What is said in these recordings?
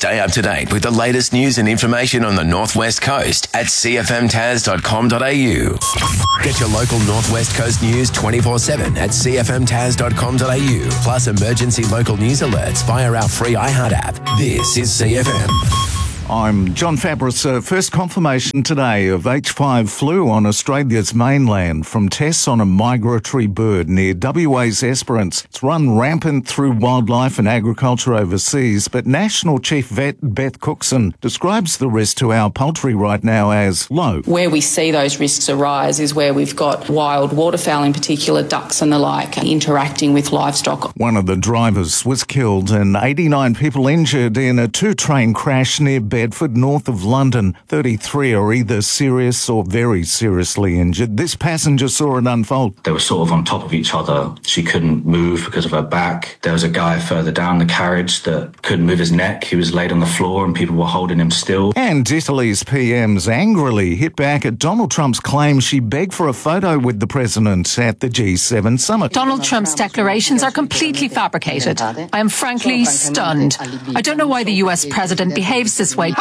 Stay up to date with the latest news and information on the Northwest Coast at cfmtas.com.au. Get your local Northwest Coast news 24/7 at cfmtas.com.au. Plus emergency local news alerts via our free iHeart app. This is CFM. I'm John Fabris. First confirmation today of H5 flu on Australia's mainland from tests on a migratory bird near WA's Esperance. It's run rampant through wildlife and agriculture overseas, but National Chief Vet Beth Cookson describes the risk to our poultry right now as low. Where we see those risks arise is where we've got wild waterfowl, in particular ducks and the like, interacting with livestock. One of the drivers was killed and 89 people injured in a two-train crash near Bedford, north of London. 33 are either serious or very seriously injured. This passenger saw it unfold. They were sort of on top of each other. She couldn't move because of her back. There was a guy further down the carriage that couldn't move his neck. He was laid on the floor and people were holding him still. And Italy's PMs angrily hit back at Donald Trump's claim she begged for a photo with the president at the G7 summit. Donald Trump's declarations are completely fabricated. I am frankly stunned. I don't know why the US president behaves this way.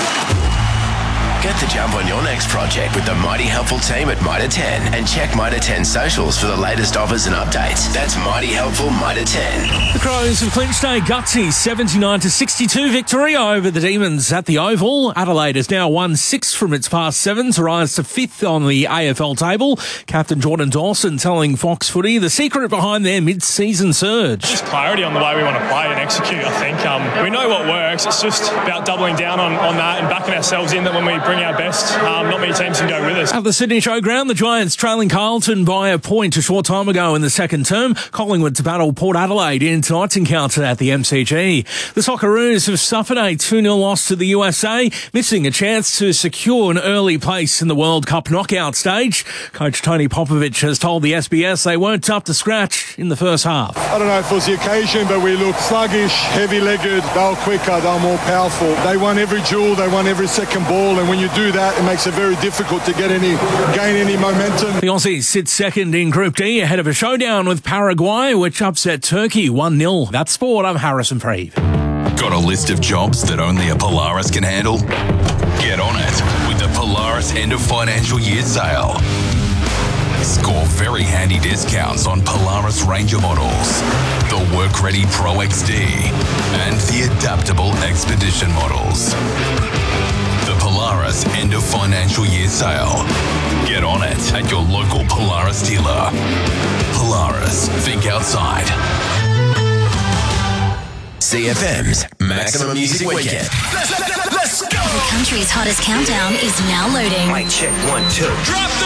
Get the jump on your next project with the Mighty Helpful team at Mitre 10 and check Mitre 10 socials for the latest offers and updates. That's Mighty Helpful Mitre 10. The Crows have clinched a gutsy 79-62 victory over the Demons at the Oval. Adelaide has now won 6 from its past 7 to rise to 5th on the AFL table. Captain Jordan Dawson telling Fox Footy the secret behind their mid-season surge. Just clarity on the way we want to play and execute, I think. We know what works. It's just about doubling down on that and backing ourselves in that when we bring our best, not many teams can go with us. At the Sydney Showground, the Giants trailing Carlton by a point a short time ago in the second term. Collingwood to battle Port Adelaide in tonight's encounter at the MCG. The Socceroos have suffered a 2-0 loss to the USA, missing a chance to secure an early place in the World Cup knockout stage. Coach Tony Popovich has told the SBS they weren't up to scratch in the first half. I don't know if it was the occasion, but we looked sluggish, heavy-legged. They were quicker, they were more powerful. They won every duel, they won every second ball, and when you do that, it makes it very difficult to gain any momentum. The Aussies sit second in Group D ahead of a showdown with Paraguay, which upset Turkey 1-0. That's sport. I'm Harrison Freed. Got a list of jobs that only a Polaris can handle? Get on it with the Polaris end of financial year sale. Score very handy discounts on Polaris Ranger models, the work-ready Pro XD, and the adaptable Expedition models. The Polaris end of financial year sale. Get on it at your local Polaris dealer. Polaris, think outside. CFM's Maximum Music Weekend. Let's go! The country's hottest countdown is now loading. Mic check 1, 2. Drop